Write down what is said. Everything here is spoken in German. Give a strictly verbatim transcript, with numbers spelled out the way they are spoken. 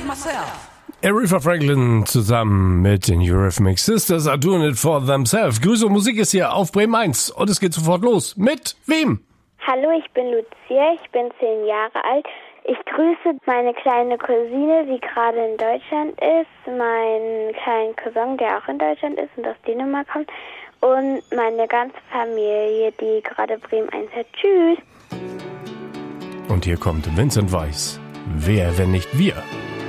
Aretha Franklin zusammen mit den Eurythmics Sisters are doing it for themselves. Grüße und Musik ist hier auf Bremen eins und es geht sofort los. Mit wem? Hallo, ich bin Lucia, ich bin zehn Jahre alt. Ich grüße meine kleine Cousine, die gerade in Deutschland ist, meinen kleinen Cousin, der auch in Deutschland ist und aus Dänemark kommt, und meine ganze Familie, die gerade Bremen eins hört. Tschüss! Und hier kommt Vincent Weiss. Wer, wenn nicht wir?